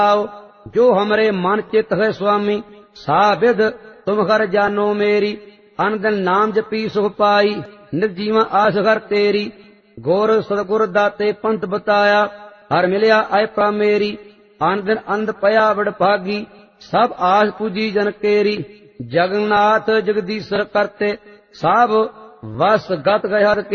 जो हमरे मन चित है स्वामी साबिद तुम घर जानो मेरी। अन दिन नाम जपी सुख पाई निर्जीवा आस घर तेरी। गुर सतगुर दाते पंथ बताया हर मिलिया ऐपा मेरी। अन दिन अंध पया वडभागी सब आस पूजी जन केरी। जगन्नाथ जगदीश्वर करते सब वस गत गए हर